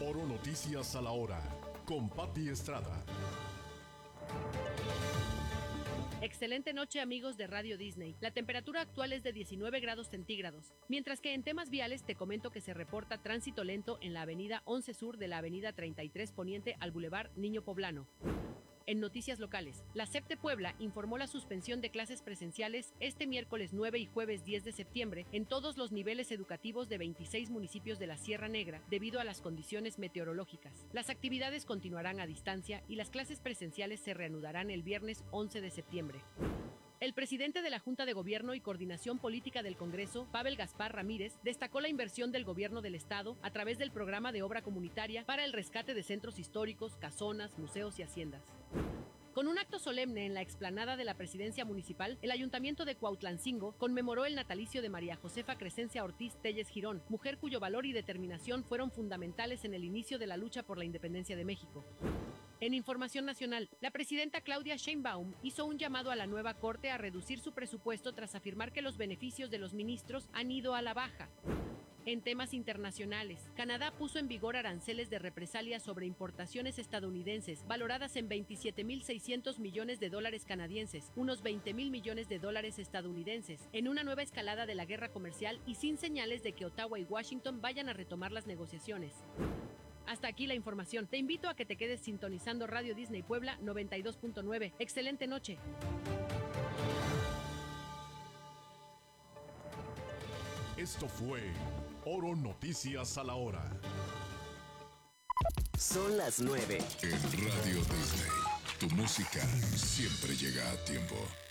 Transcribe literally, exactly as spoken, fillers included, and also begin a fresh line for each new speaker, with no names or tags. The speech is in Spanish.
Oro Noticias a la Hora, con Pati Estrada.
Excelente noche, amigos de Radio Disney. La temperatura actual es de diecinueve grados centígrados, mientras que en temas viales te comento que se reporta tránsito lento en la avenida once Sur de la avenida treinta y tres Poniente al Boulevard Niño Poblano. En noticias locales, la SEP Puebla informó la suspensión de clases presenciales este miércoles nueve y jueves diez de septiembre en todos los niveles educativos de veintiséis municipios de la Sierra Negra debido a las condiciones meteorológicas. Las actividades continuarán a distancia y las clases presenciales se reanudarán el viernes once de septiembre. El presidente de la Junta de Gobierno y Coordinación Política del Congreso, Pavel Gaspar Ramírez, destacó la inversión del gobierno del Estado a través del programa de obra comunitaria para el rescate de centros históricos, casonas, museos y haciendas. Con un acto solemne en la explanada de la Presidencia Municipal, el Ayuntamiento de Cuautlancingo conmemoró el natalicio de María Josefa Crescencia Ortiz Telles Girón, mujer cuyo valor y determinación fueron fundamentales en el inicio de la lucha por la independencia de México. En información nacional, la presidenta Claudia Sheinbaum hizo un llamado a la nueva Corte a reducir su presupuesto tras afirmar que los beneficios de los ministros han ido a la baja. En temas internacionales, Canadá puso en vigor aranceles de represalia sobre importaciones estadounidenses valoradas en veintisiete mil seiscientos millones de dólares canadienses, unos veinte mil millones de dólares estadounidenses, en una nueva escalada de la guerra comercial y sin señales de que Ottawa y Washington vayan a retomar las negociaciones. Hasta aquí la información. Te invito a que te quedes sintonizando Radio Disney Puebla noventa y dos punto nueve. Excelente noche.
Esto fue Oro Noticias a la Hora.
Son las nueve.
En Radio Disney, tu música siempre llega a tiempo.